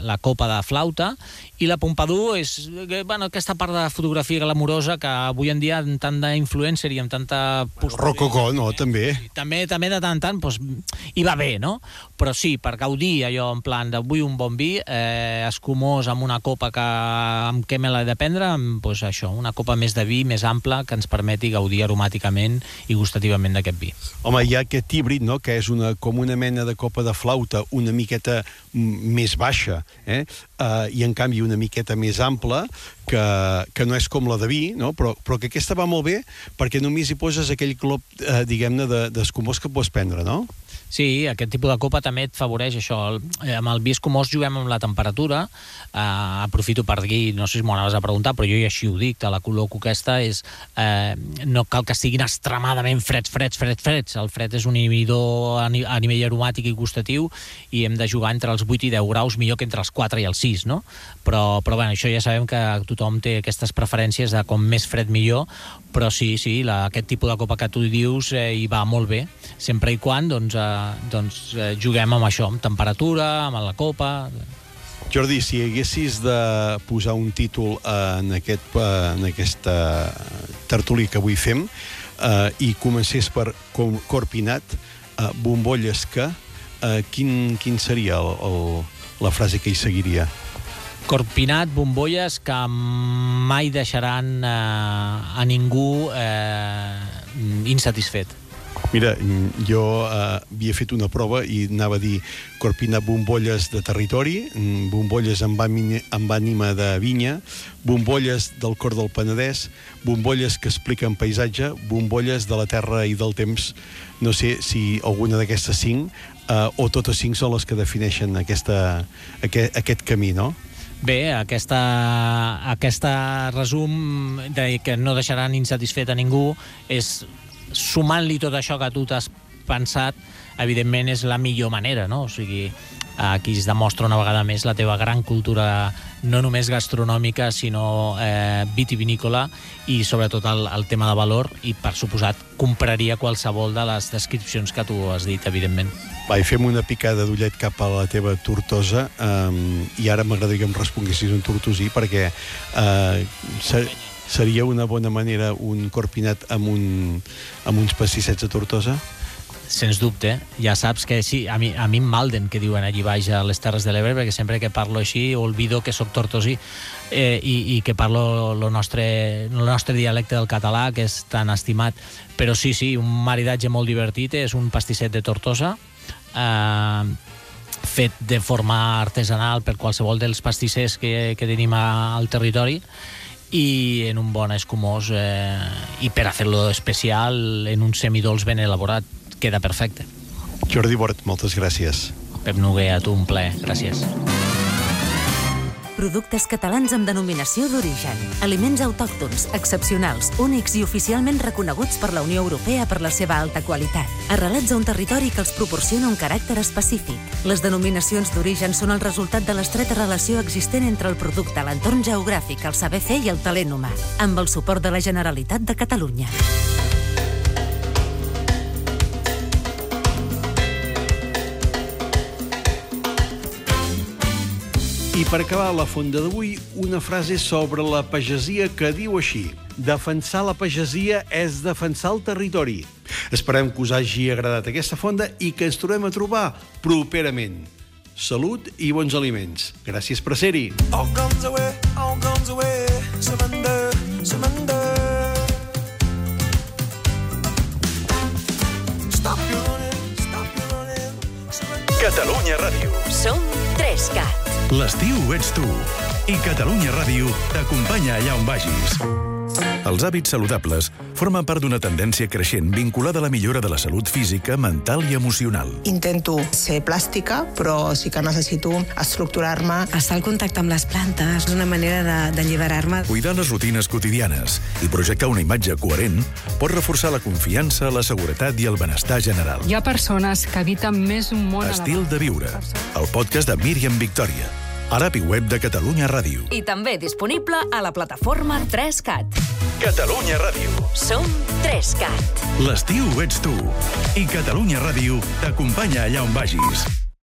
la copa de flauta, i la Pompadour és aquesta part de fotografia glamurosa que avui en dia amb tant d'influencer i amb tanta... Rococó, no, també. També de tant en tant, doncs, hi va bé, no? Però sí, per gaudir allò en plan de vull un bon vi, escumós amb una copa amb què me l'he de prendre, doncs això, una copa més de vi, més ampla, que ens permeti gaudir aromàticament i gustativament d'aquest vi. Home, hi ha aquest híbrid, no?, que és com una mena de copa de flauta una miqueta més baixa, i en canvi una miqueta més ampla, que no és com la de vi, no? Però que aquesta va molt bé perquè només hi poses aquell clop, diguem-ne, d'escumós que pots prendre, no? Sí, aquest tipus de copa també et favoreix això. Amb el vi escumós juguem amb la temperatura. Aprofito per dir, no sé si m'ho anaves a preguntar, però jo ja així ho dic, te la col·loco aquesta, no cal que estiguin extremadament freds. El fred és un inhibidor a nivell aromàtic i gustatiu i hem de jugar entre els 8 i 10 graus, millor que entre els 4 i els 6, no? Però bueno, això ja sabem que tothom té aquestes preferències de com més fred millor, però sí, aquest tipus de copa que tu dius hi va molt bé, sempre i quan juguem amb això, amb temperatura, amb la copa. Jordi, si haguessis de posar un títol en aquesta tertúlia que avui fem i comencés per Corpinat, bombolles que, quin seria la frase que hi seguiria? Corpinat, bombolles que mai deixaran a ningú insatisfet. Mira, jo havia fet una prova i anava a dir Corpinat, bombolles de territori, bombolles amb ànima de vinya, bombolles del cor del Penedès, bombolles que expliquen paisatge, bombolles de la terra i del temps. No sé si alguna d'aquestes 5 o totes 5 són les que defineixen aquest camí, no? Bé, aquest resum de que no deixaran insatisfet a ningú és, sumant-li tot això que tu t'has pensat, evidentment és la millor manera, no? O sigui, aquí es demostra una vegada més la teva gran cultura, no només gastronòmica, sinó vitivinícola i sobretot el tema de valor, i per suposat compraria qualsevol de les descripcions que tu has dit, evidentment. Va, i fem una picada d'ullet cap a la teva Tortosa, i ara m'agradaria que em responguessis en tortosí, perquè seria una bona manera un Corpinat amb uns pastissets de Tortosa? Sens dubte. Ja saps que sí, a mi em malden, que diuen allí baix a les Terres de l'Ebre, perquè sempre que parlo així olvido que soc tortosí i que parlo el nostre dialecte del català, que és tan estimat. Però sí, un maridatge molt divertit és un pastisset de Tortosa, fet de forma artesanal per qualsevol dels pastissers que tenim al territori, i en un bon escumós, i per a fer-lo especial en un semidolç ben elaborat. Queda perfecte. Jordi Bort, moltes gràcies. Pep Noguer, a tu un plaer. Gràcies. Productes catalans amb denominació d'origen. Aliments autòctons, excepcionals, únics i oficialment reconeguts per la Unió Europea per la seva alta qualitat. Arrelats a un territori que els proporciona un caràcter específic. Les denominacions d'origen són el resultat de l'estreta relació existent entre el producte, l'entorn geogràfic, el saber fer i el talent humà, amb el suport de la Generalitat de Catalunya. I per acabar la fonda d'avui, una frase sobre la pagesia que diu així: defensar la pagesia és defensar el territori. Esperem que us hagi agradat aquesta fonda i que ens tornem a trobar properament. Salut i bons aliments. Gràcies per ser-hi. All guns away, surrender, surrender. Stop your running, surrender. Catalunya Ràdio. Som 3CAT. L'estiu ets tu. I Catalunya Ràdio t'acompanya allà on vagis. Els hàbits saludables formen part d'una tendència creixent vinculada a la millora de la salut física, mental i emocional. Intento ser plàstica, però sí que necessito estructurar-me. Estar al contacte amb les plantes és una manera d'alliberar-me. Cuidar les rutines quotidianes i projectar una imatge coherent pot reforçar la confiança, la seguretat i el benestar general. Hi ha persones que habiten més un món Estil de viure, el podcast de Míriam Victòria, a l'app i web de Catalunya Ràdio. I també disponible a la plataforma 3CAT. Catalunya Ràdio. Som 3CAT. L'estiu ets tu. I Catalunya Ràdio t'acompanya allà on vagis.